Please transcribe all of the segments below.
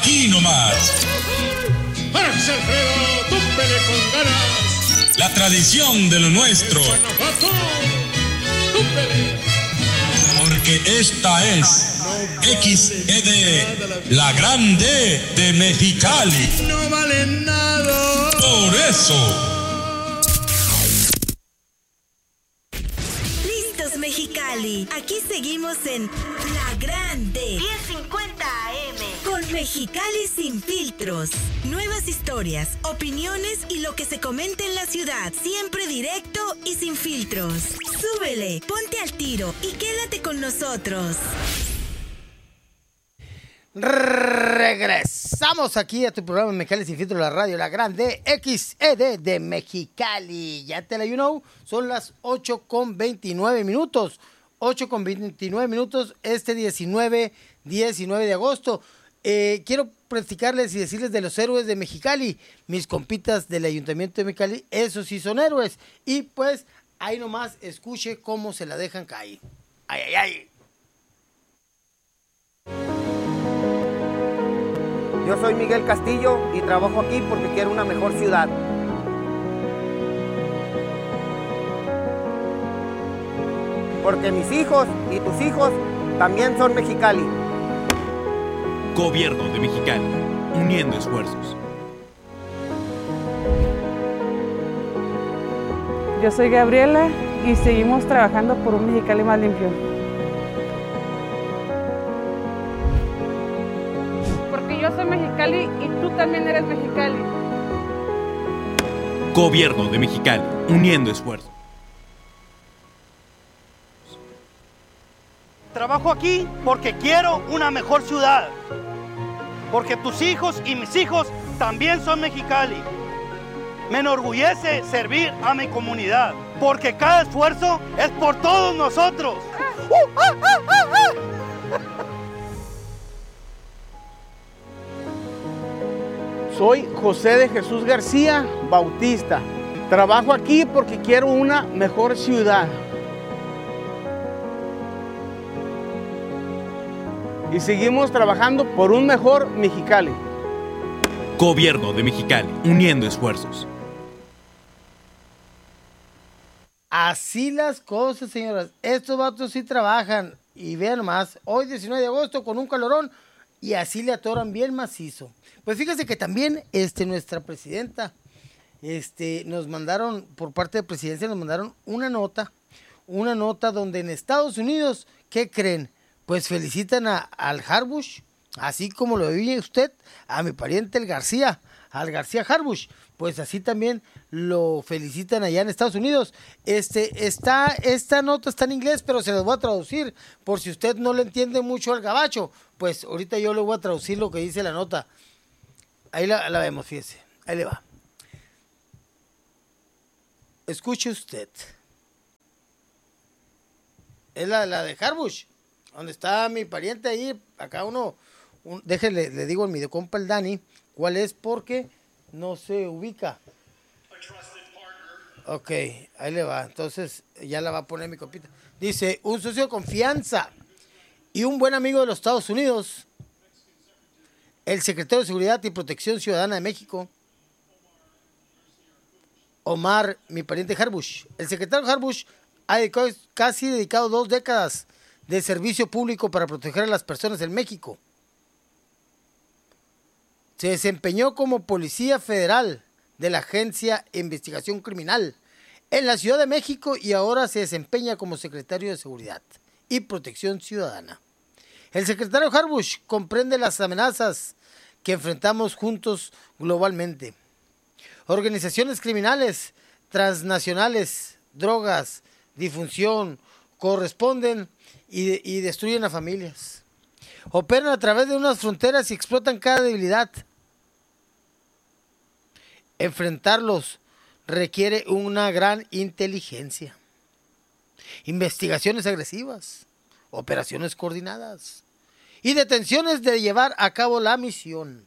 aquí nomás. ¡Árale, Alfredo! ¡Túmpele con ganas! La tradición de lo nuestro. ¡Guanajuato! ¡Túmpele! Porque esta es XED, la grande de Mexicali. ¡No vale nada! Por eso. Mexicali. Aquí seguimos en La Grande 1050 AM con Mexicali sin filtros. Nuevas historias, opiniones y lo que se comenta en la ciudad. Siempre directo y sin filtros. Súbele, ponte al tiro y quédate con nosotros. Regresamos aquí a tu programa Mexicali sin filtros, la radio, La Grande XED de Mexicali. Ya te la son las 8:29 minutos. 8:29 minutos este 19 de agosto. Quiero platicarles y decirles de los héroes de Mexicali. Mis compitas del Ayuntamiento de Mexicali, esos sí son héroes. Y pues ahí nomás escuche cómo se la dejan caer. ¡Ay, ay, ay! Yo soy Miguel Castillo y trabajo aquí porque quiero una mejor ciudad. Porque mis hijos y tus hijos también son Mexicali. Gobierno de Mexicali, uniendo esfuerzos. Yo soy Gabriela y seguimos trabajando por un Mexicali más limpio. Yo soy Mexicali y tú también eres Mexicali. Gobierno de Mexicali, uniendo esfuerzos. Trabajo aquí porque quiero una mejor ciudad. Porque tus hijos y mis hijos también son Mexicali. Me enorgullece servir a mi comunidad. Porque cada esfuerzo es por todos nosotros. Soy José de Jesús García Bautista. Trabajo aquí porque quiero una mejor ciudad. Y seguimos trabajando por un mejor Mexicali. Gobierno de Mexicali, uniendo esfuerzos. Así las cosas, señoras. Estos vatos sí trabajan. Y vean nomás, hoy 19 de agosto con un calorón y así le atoran bien macizo. Pues fíjese que también nuestra presidenta, nos mandaron, por parte de presidencia, nos mandaron una nota donde en Estados Unidos, ¿qué creen? Pues felicitan al Harbush, así como lo oye usted, a mi pariente al García Harbush, pues así también lo felicitan allá en Estados Unidos. Esta nota está en inglés, pero se las voy a traducir, por si usted no le entiende mucho al gabacho, pues ahorita yo le voy a traducir lo que dice la nota. Ahí la vemos, fíjese. Ahí le va. Escuche usted. Es la de Harbush, donde está mi pariente ahí. Acá déjele, le digo a mi compa el Dani, cuál es porque no se ubica. Ok, ahí le va. Entonces ya la va a poner mi compita. Dice, un socio de confianza y un buen amigo de los Estados Unidos, el secretario de Seguridad y Protección Ciudadana de México, Omar, mi pariente Harbush. El secretario Harbush ha casi dedicado 2 décadas de servicio público para proteger a las personas en México. Se desempeñó como policía federal de la Agencia de Investigación Criminal en la Ciudad de México y ahora se desempeña como secretario de Seguridad y Protección Ciudadana. El secretario Harbush comprende las amenazas que enfrentamos juntos globalmente. Organizaciones criminales, transnacionales, drogas, difusión, corresponden y destruyen a familias. Operan a través de unas fronteras y explotan cada debilidad. Enfrentarlos requiere una gran inteligencia. Investigaciones agresivas, operaciones coordinadas y detenciones de llevar a cabo la misión.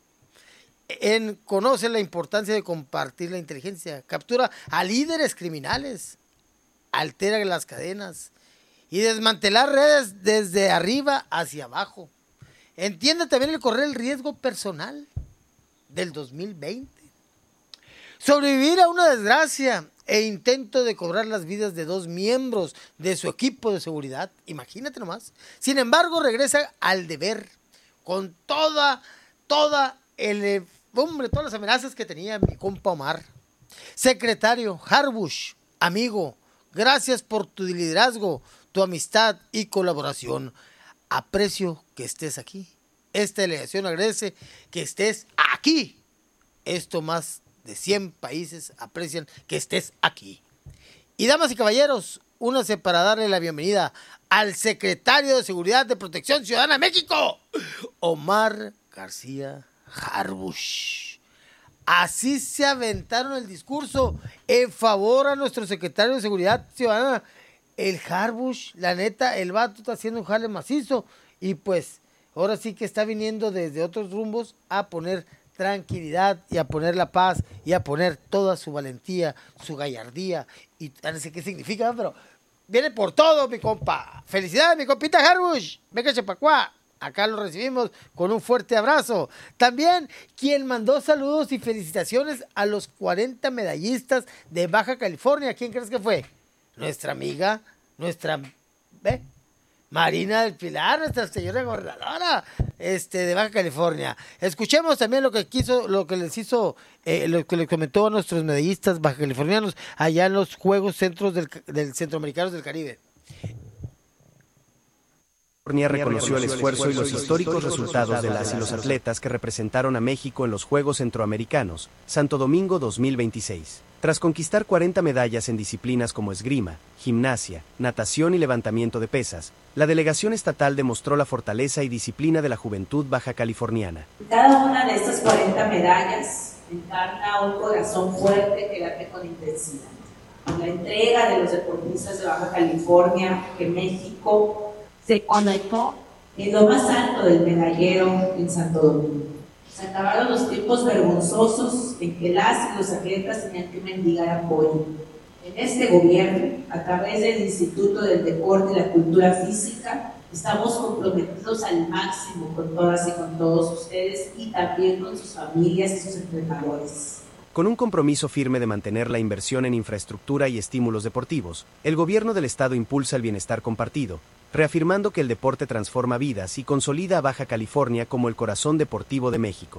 Conoce la importancia de compartir la inteligencia, captura a líderes criminales, altera las cadenas y desmantelar redes desde arriba hacia abajo. entiende también el correr el riesgo personal del 2020. Sobrevivir a una desgracia e intento de cobrar las vidas de 2 miembros de su equipo de seguridad. Imagínate nomás. Sin embargo, regresa al deber con todas las amenazas que tenía mi compa Omar. Secretario Harbush, amigo, gracias por tu liderazgo, tu amistad y colaboración. Aprecio que estés aquí. Esta delegación agradece que estés aquí. Esto más de 100 países aprecian que estés aquí. Y damas y caballeros, únase para darle la bienvenida al secretario de Seguridad de Protección Ciudadana de México, Omar García Harbush. Así se aventaron el discurso en favor a nuestro secretario de Seguridad Ciudadana, el Harbush. La neta, el vato está haciendo un jale macizo y pues ahora sí que está viniendo desde otros rumbos a poner tranquilidad y a poner la paz y a poner toda su valentía, su gallardía y no sé qué significa, pero viene por todo, mi compa. Felicidades, mi compita Harbush. Venga, Chepacuá. Acá lo recibimos con un fuerte abrazo. También quien mandó saludos y felicitaciones a los 40 medallistas de Baja California. ¿Quién crees que fue? Nuestra amiga, Marina del Pilar, nuestra señora gobernadora de Baja California. Escuchemos también lo que les comentó a nuestros medallistas baja californianos allá en los Juegos del Centroamericanos del Caribe. California reconoció el esfuerzo y los históricos resultados de las y los atletas que representaron a México en los Juegos Centroamericanos, Santo Domingo 2026. Tras conquistar 40 medallas en disciplinas como esgrima, gimnasia, natación y levantamiento de pesas, la delegación estatal demostró la fortaleza y disciplina de la juventud baja californiana. Cada una de estas 40 medallas encarna un corazón fuerte que late con intensidad. La entrega de los deportistas de Baja California, que México se conectó en lo más alto del medallero en Santo Domingo. Se acabaron los tiempos vergonzosos en que las y los atletas tenían que mendigar apoyo. En este gobierno, a través del Instituto del Deporte y la Cultura Física, estamos comprometidos al máximo con todas y con todos ustedes y también con sus familias y sus entrenadores. Con un compromiso firme de mantener la inversión en infraestructura y estímulos deportivos, el gobierno del estado impulsa el bienestar compartido, reafirmando que el deporte transforma vidas y consolida a Baja California como el corazón deportivo de México.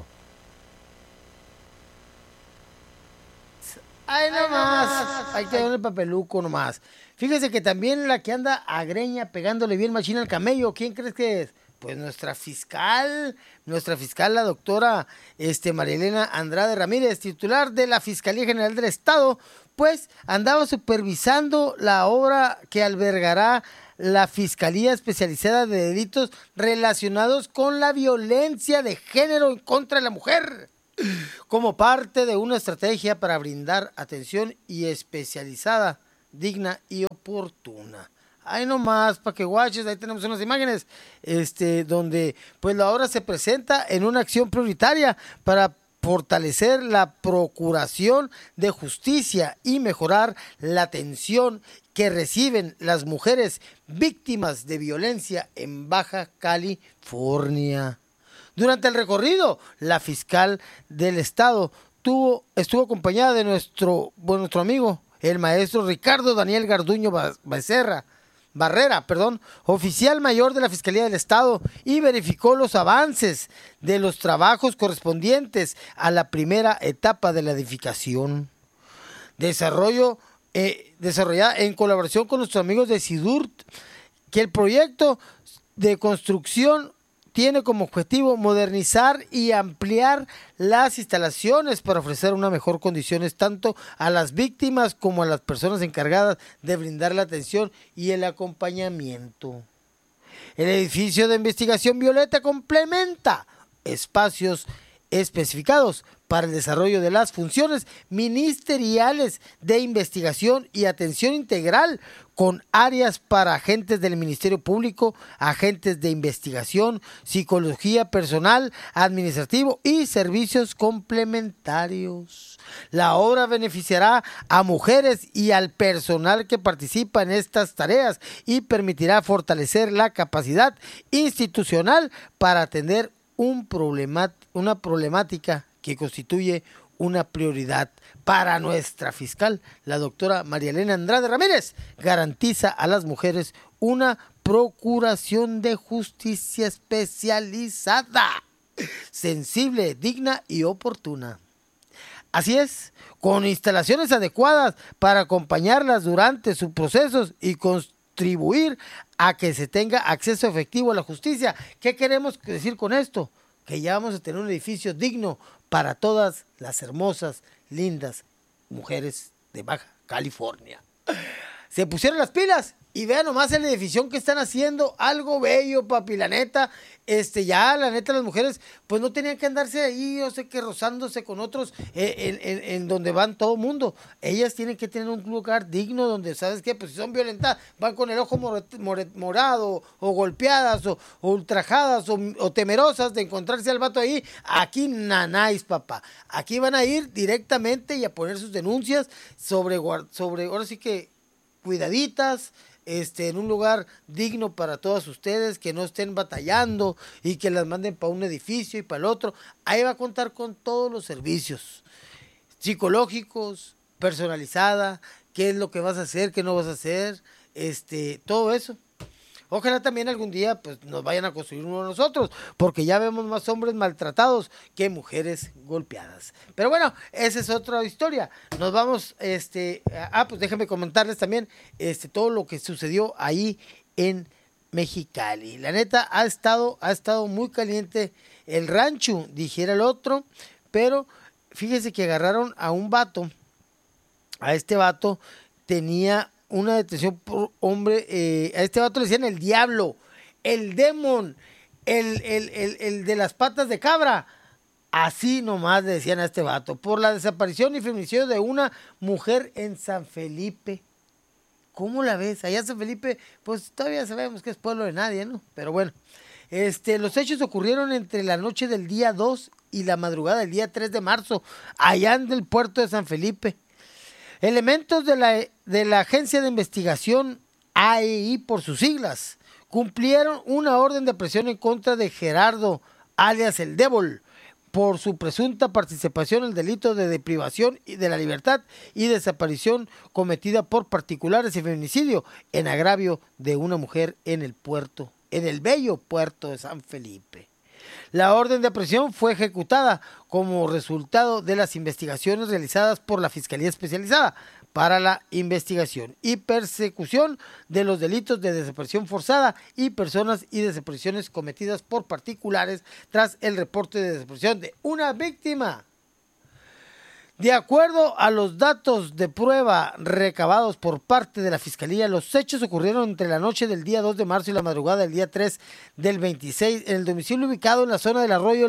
¡Ay, nomás! Hay que darle el papeluco nomás. Fíjese que también la que anda a greña pegándole bien machina al camello, ¿quién crees que es? Pues nuestra fiscal, la doctora Marilena Andrade Ramírez, titular de la Fiscalía General del Estado, pues andaba supervisando la obra que albergará la Fiscalía Especializada de Delitos relacionados con la violencia de género en contra de la mujer, como parte de una estrategia para brindar atención y especializada, digna y oportuna. Ahí nomás, para que guaches, ahí tenemos unas imágenes, donde pues la obra se presenta en una acción prioritaria para fortalecer la procuración de justicia y mejorar la atención que reciben las mujeres víctimas de violencia en Baja California. Durante el recorrido, la fiscal del estado estuvo acompañada de nuestro amigo, el maestro Ricardo Daniel Garduño Barrera, oficial mayor de la Fiscalía del Estado, y verificó los avances de los trabajos correspondientes a la primera etapa de la edificación. Desarrollada en colaboración con nuestros amigos de SIDURT, que el proyecto de construcción tiene como objetivo modernizar y ampliar las instalaciones para ofrecer una mejor condiciones tanto a las víctimas como a las personas encargadas de brindar la atención y el acompañamiento. El edificio de investigación Violeta complementa espacios especificados para el desarrollo de las funciones ministeriales de investigación y atención integral, con áreas para agentes del Ministerio Público, agentes de investigación, psicología personal, administrativo y servicios complementarios. La obra beneficiará a mujeres y al personal que participa en estas tareas y permitirá fortalecer la capacidad institucional para atender una problemática que constituye una prioridad para nuestra fiscal, la doctora María Elena Andrade Ramírez. Garantiza a las mujeres una procuración de justicia especializada, sensible, digna y oportuna. Así es, con instalaciones adecuadas para acompañarlas durante sus procesos y contribuir a que se tenga acceso efectivo a la justicia. ¿Qué queremos decir con esto? Que ya vamos a tener un edificio digno para todas las hermosas, lindas mujeres de Baja California. Se pusieron las pilas y vean nomás el edificio que están haciendo, algo bello, papi, la neta. Ya, la neta, las mujeres, pues no tenían que andarse ahí, o sea, que rozándose con otros en donde van todo mundo. Ellas tienen que tener un lugar digno donde, ¿sabes qué? Pues si son violentas, van con el ojo morado, o golpeadas, o ultrajadas, o temerosas de encontrarse al vato ahí. Aquí nanáis, papá. Aquí van a ir directamente y a poner sus denuncias sobre ahora sí que, cuidaditas, en un lugar digno para todas ustedes, que no estén batallando y que las manden para un edificio y para el otro. Ahí va a contar con todos los servicios psicológicos, personalizada, qué es lo que vas a hacer, qué no vas a hacer, todo eso. Ojalá también algún día pues nos vayan a construir uno de nosotros, porque ya vemos más hombres maltratados que mujeres golpeadas. Pero bueno, esa es otra historia. Nos vamos, pues déjenme comentarles también todo lo que sucedió ahí en Mexicali. La neta ha estado muy caliente el rancho, dijera el otro, pero fíjese que agarraron a un vato. A este vato tenía una detención por hombre, a este vato le decían el diablo, el demon, el de las patas de cabra. Así nomás le decían a este vato, por la desaparición y feminicidio de una mujer en San Felipe. ¿Cómo la ves? Allá en San Felipe, pues todavía sabemos que es pueblo de nadie, ¿no? Pero bueno, los hechos ocurrieron entre la noche del día 2 y la madrugada del día 3 de marzo, allá en el puerto de San Felipe. Elementos de la Agencia de Investigación, AEI por sus siglas, cumplieron una orden de presión en contra de Gerardo, alias el Devil, por su presunta participación en el delito de deprivación de la libertad y desaparición cometida por particulares y feminicidio en agravio de una mujer en el bello puerto de San Felipe. La orden de aprehensión fue ejecutada como resultado de las investigaciones realizadas por la Fiscalía Especializada para la Investigación y Persecución de los delitos de desaparición forzada y personas y desapariciones cometidas por particulares tras el reporte de desaparición de una víctima. De acuerdo a los datos de prueba recabados por parte de la Fiscalía, los hechos ocurrieron entre la noche del día 2 de marzo y la madrugada del día 3 del 26 en el domicilio ubicado en la zona del arroyo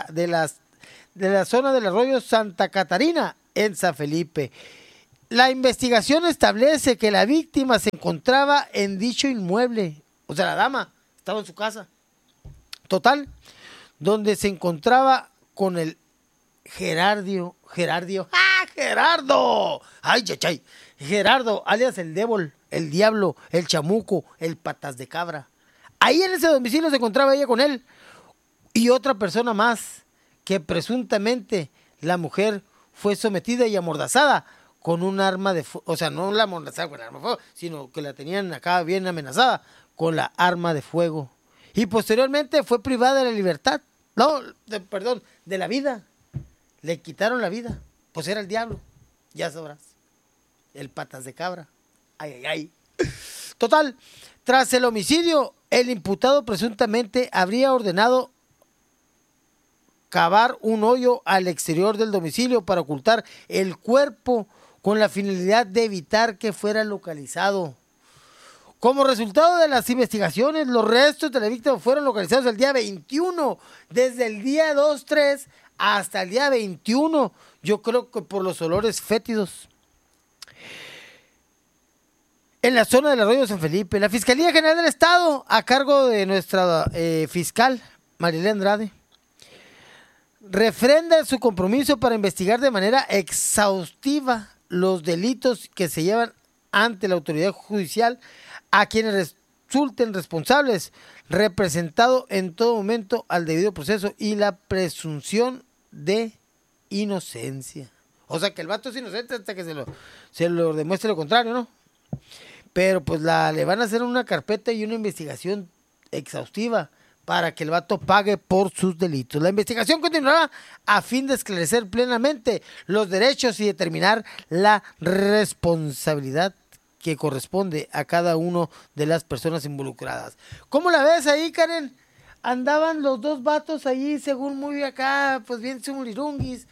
la zona del arroyo Santa Catarina en San Felipe. La investigación establece que la víctima se encontraba en dicho inmueble, o sea, la dama estaba en su casa. Total, donde se encontraba con el Gerardo, Gerardo, alias el Devil, el Diablo, el Chamuco, el Patas de Cabra. Ahí en ese domicilio se encontraba ella con él y otra persona más, que presuntamente la mujer fue sometida y amordazada con un arma de fuego, o sea, no la amordazada con el arma de fuego, sino que la tenían acá bien amenazada con la arma de fuego. Y posteriormente fue privada de la libertad, de la vida. Le quitaron la vida, pues era el diablo, ya sabrás, el Patas de Cabra. Ay. Total, tras el homicidio, el imputado presuntamente habría ordenado cavar un hoyo al exterior del domicilio para ocultar el cuerpo con la finalidad de evitar que fuera localizado. Como resultado de las investigaciones, los restos de la víctima fueron localizados el día 21, desde el día 2-3 hasta el día 21, yo creo que por los olores fétidos. En la zona del Arroyo de San Felipe, la Fiscalía General del Estado, a cargo de nuestra fiscal, Marilena Andrade, refrenda su compromiso para investigar de manera exhaustiva los delitos que se llevan ante la autoridad judicial a quienes resulten responsables, representado en todo momento al debido proceso y la presunción de inocencia. O sea que el vato es inocente hasta que se lo demuestre lo contrario, ¿no? Pero pues le van a hacer una carpeta y una investigación exhaustiva para que el vato pague por sus delitos. La investigación continuará a fin de esclarecer plenamente los derechos y determinar la responsabilidad que corresponde a cada uno de las personas involucradas. ¿Cómo la ves ahí, Karen? Andaban los dos vatos ahí, según muy acá, pues bien sumulirunguis,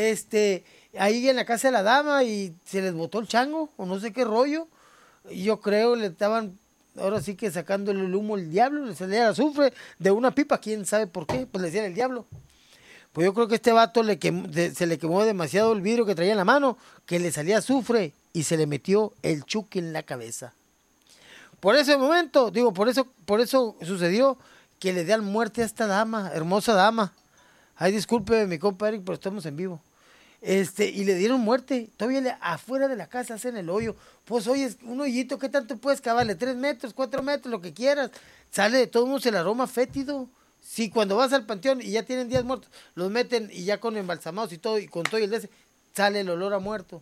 ahí en la casa de la dama y se les botó el chango, o no sé qué rollo. Yo creo le estaban, ahora sí que sacando el humo el diablo, le salía el azufre de una pipa, quién sabe por qué, pues le decían el diablo. Pues yo creo que este vato se le quemó demasiado el vidrio que traía en la mano, que le salía azufre y se le metió el chuki en la cabeza. Por ese momento, por eso sucedió que le dan muerte a esta dama, hermosa dama. Ay, disculpe mi compa Eric, pero estamos en vivo. Y le dieron muerte, todavía afuera de la casa hacen el hoyo. Pues oye, un hoyito, ¿qué tanto puedes cavarle? 3 metros, 4 metros, lo que quieras. Sale de todos modos el aroma fétido. Si cuando vas al panteón y ya tienen 10 muertos, los meten y ya con embalsamados y todo, y con todo y el de ese, sale el olor a muerto.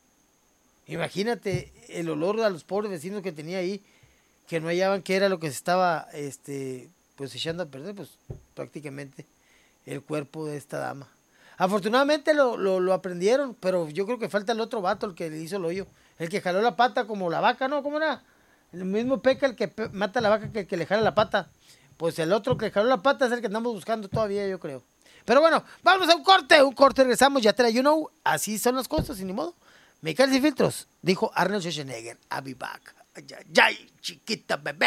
Imagínate el olor a los pobres vecinos que tenía ahí, que no hallaban qué era lo que se estaba pues echando a perder, pues prácticamente el cuerpo de esta dama. Afortunadamente lo aprendieron, pero yo creo que falta el otro vato, el que le hizo el hoyo, el que jaló la pata como la vaca, ¿no? ¿Cómo era? El mismo peca el que mata a la vaca que el que le jala la pata. Pues el otro que jaló la pata es el que andamos buscando todavía, yo creo. Pero bueno, vámonos a un corte, regresamos, ya te la así son las cosas, y ni modo. Mexicali Sin Filtros, dijo Arnold Schwarzenegger, I'll be back. Ay, chiquita bebé.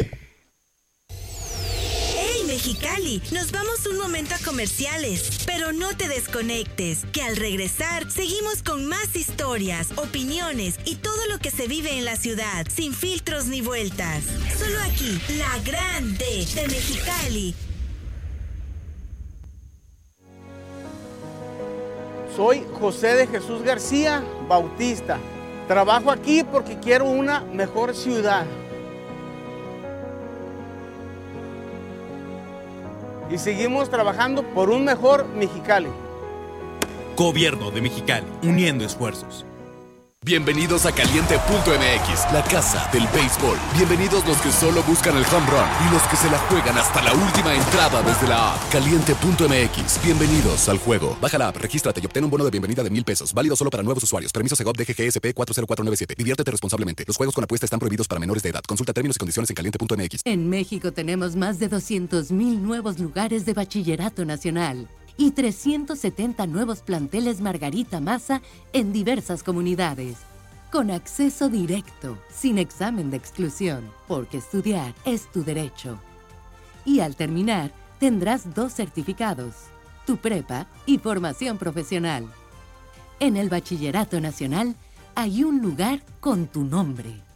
¡Hey, Mexicali! Nos vamos un momento a comerciales, pero no te desconectes, que al regresar seguimos con más historias, opiniones y todo lo que se vive en la ciudad, sin filtros ni vueltas. Solo aquí, La Grande de Mexicali. Soy José de Jesús García Bautista. Trabajo aquí porque quiero una mejor ciudad. Y seguimos trabajando por un mejor Mexicali. Gobierno de Mexicali, uniendo esfuerzos. Bienvenidos a Caliente.mx, la casa del béisbol. Bienvenidos los que solo buscan el home run y los que se la juegan hasta la última entrada desde la app. Caliente.mx, bienvenidos al juego. Baja la app, regístrate y obtén un bono de bienvenida de $1,000. Válido solo para nuevos usuarios. Permiso Segov DGGSP 40497. Diviértete responsablemente. Los juegos con apuesta están prohibidos para menores de edad. Consulta términos y condiciones en Caliente.mx. En México tenemos más de 200,000 nuevos lugares de bachillerato nacional y 370 nuevos planteles Margarita Maza en diversas comunidades, con acceso directo, sin examen de exclusión, porque estudiar es tu derecho. Y al terminar, tendrás 2 certificados, tu prepa y formación profesional. En el Bachillerato Nacional hay un lugar con tu nombre.